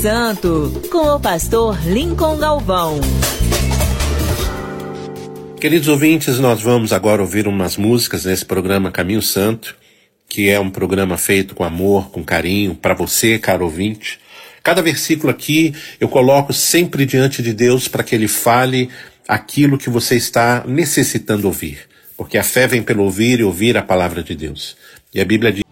Santo, com o pastor Lincoln Galvão. Queridos ouvintes, nós vamos agora ouvir umas músicas nesse programa Caminho Santo, que é um programa feito com amor, com carinho, para você, caro ouvinte. Cada versículo aqui eu coloco sempre diante de Deus para que Ele fale aquilo que você está necessitando ouvir. Porque a fé vem pelo ouvir e ouvir a palavra de Deus. E a Bíblia diz